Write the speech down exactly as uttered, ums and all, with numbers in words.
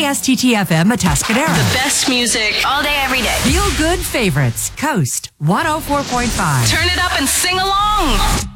K S T T F M Atascadero. The best music all day, every day. Feel good favorites. Coast one oh four point five. Turn it up and sing along.